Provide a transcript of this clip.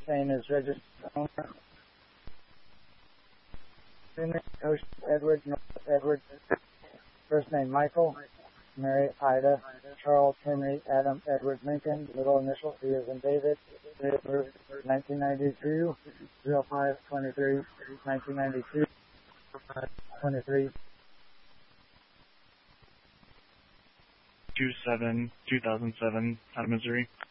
name is registered owner. Coach Edward, North Edward. First name Michael, Mary Ida, Charles Henry Adam Edward Lincoln, middle initial C as in David, date of birth 1992, 05/23, 1992, 23. 2007, out of Missouri.